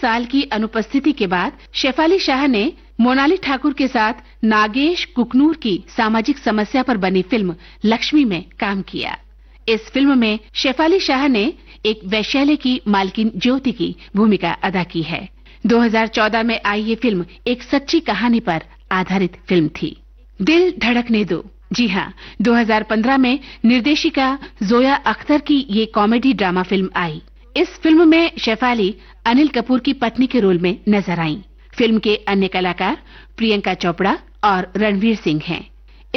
साल की अनुपस्थिति के बाद शेफाली शाह ने मोनाली ठाकुर के साथ नागेश कुकनूर की सामाजिक समस्या पर बनी फिल्म लक्ष्मी में काम किया। इस फिल्म में शेफाली शाह ने एक वैश्यालय की मालकिन ज्योति की भूमिका अदा की है। 2014 में आई ये फिल्म एक सच्ची कहानी पर आधारित फिल्म थी। दिल धड़कने दो। जी हाँ, 2015 में निर्देशिका जोया अख्तर की ये कॉमेडी ड्रामा फिल्म आई। इस फिल्म में शेफाली अनिल कपूर की पत्नी के रोल में नजर आईं। फिल्म के अन्य कलाकार प्रियंका चोपड़ा और रणवीर सिंह हैं।